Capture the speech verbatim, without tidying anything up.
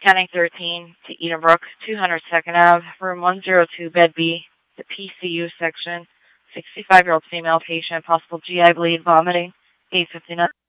Scanning thirteen to Edenbrook, two hundred second Avenue, room one oh two, bed B, the P C U section, sixty-five-year-old female patient, possible G I bleed, vomiting, eight fifty-nine.